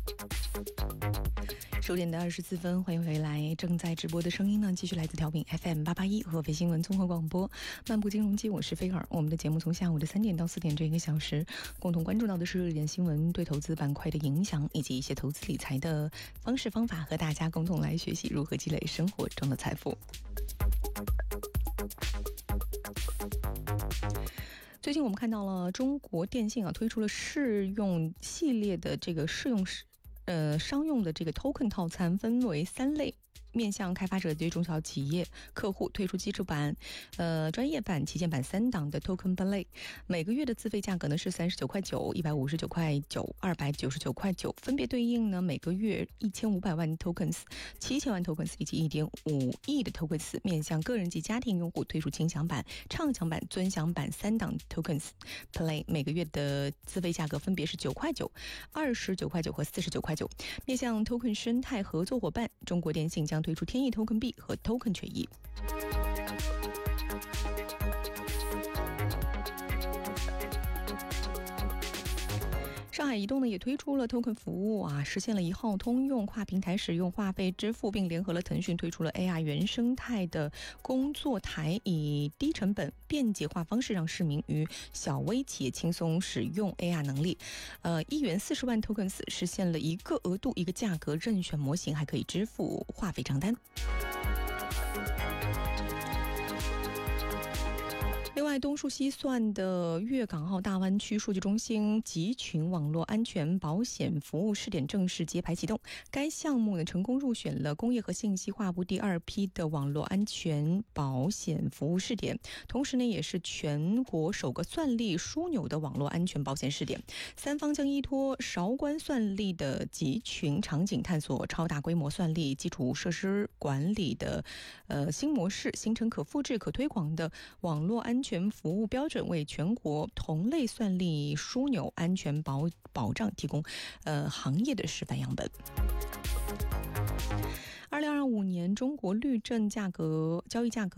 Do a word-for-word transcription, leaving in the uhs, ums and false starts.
九点的二十四分，欢迎回来。正在直播的声音呢，继续来自调频 F M 八八一合肥新闻综合广播漫步金融街，我是菲尔。我们的节目从下午的三点到四点这一个小时，共同关注到的是热点新闻对投资板块的影响，以及一些投资理财的方式方法，和大家共同来学习如何积累生活中的财富。最近我们看到了中国电信啊推出了试用系列的这个试用呃商用的这个 token 套餐，分为三类。面向开发者对中小企业客户推出基础版、呃专业版、旗舰版三档的 token 分类，每个月的自费价格呢是三十九块九、一百五十九块九、二百九十九块九，分别对应呢每个月一千五百万 tokens、七千万 tokens 以及一点五亿的 tokens。面向个人及家庭用户推出轻享版、畅享版、尊享版三档 tokens play， 每个月的自费价格分别是九块九、二十九块九和四十九块九。面向 token 生态合作伙伴，中国电信将推出天翼 token币和 token 权益。上海移动呢也推出了 token 服务啊，实现了一号通用，跨平台使用话费支付，并联合了腾讯推出了 A R 原生态的工作台，以低成本便捷化方式让市民与小微企业轻松使用 A R 能力。呃，一元四十万 tokens 实现了一个额度一个价格任选模型，还可以支付话费账单。另外，东数西算的粤港澳大湾区数据中心集群网络安全保险服务试点正式揭牌启动。该项目呢成功入选了工业和信息化部第二批的网络安全保险服务试点，同时呢也是全国首个算力枢纽的网络安全保险试点。三方将依托韶关算力的集群场景，探索超大规模算力基础设施管理的呃新模式，形成可复制可推广的网络安全服务标准，为全国同类算力枢纽安全保保障提供呃行业的示范样本。二零二五年中国绿证价格交易价格